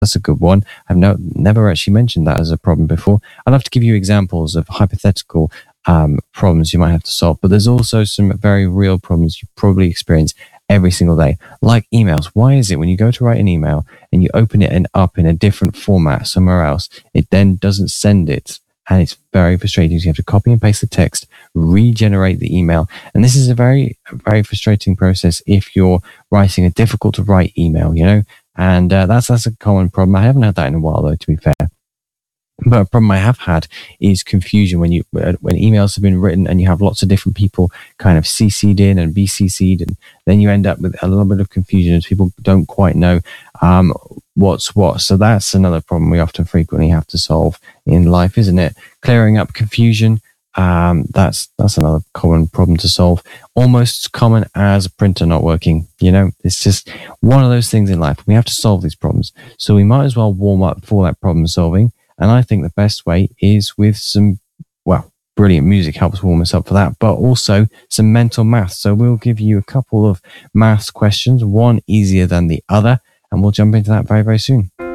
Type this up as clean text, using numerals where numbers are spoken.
That's a good one. I've never actually mentioned that as a problem before. I'd love to give you examples of hypothetical problems you might have to solve, but there's also some very real problems you probably experience every single day, like emails. Why is it when you go to write an email and you open it up in a different format somewhere else, it then doesn't send it? And it's very frustrating. You have to copy and paste the text, regenerate the email. And this is a very, very frustrating process if you're writing a difficult to write email, and that's a common problem. I haven't had that in a while, though, to be fair. But a problem I have had is confusion when emails have been written and you have lots of different people kind of CC'd in and BCC'd, and then you end up with a little bit of confusion as people don't quite know what's what. So that's another problem we often frequently have to solve in life, isn't it? Clearing up confusion. That's another common problem to solve. Almost common as a printer not working. It's just one of those things in life. We have to solve these problems. So we might as well warm up for that problem solving. And I think the best way is with some, brilliant music helps warm us up for that, but also some mental math. So we'll give you a couple of maths questions, one easier than the other, and we'll jump into that very, very soon.